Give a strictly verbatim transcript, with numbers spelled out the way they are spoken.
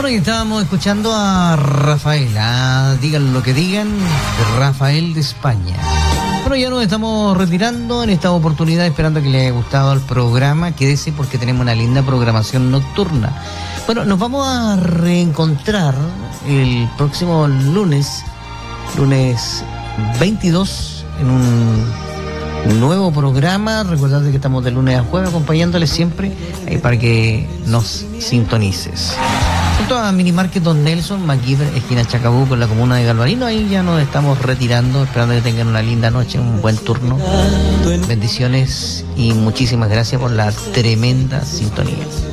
Bueno, y estábamos escuchando a Rafael, ah, digan lo que digan, de Rafael de España. Bueno, ya nos estamos retirando en esta oportunidad, esperando que les haya gustado el programa. Quédese porque tenemos una linda programación nocturna. Bueno, nos vamos a reencontrar el próximo lunes, lunes veintidós, en un nuevo programa. Recordad que estamos de lunes a jueves acompañándoles siempre eh, para que nos sintonices. Junto a Minimarket Don Nelson, MacGyver, esquina Chacabuco, en la comuna de Galvarino. Ahí ya nos estamos retirando, esperando que tengan una linda noche, un buen turno. Bendiciones y muchísimas gracias por la tremenda sintonía.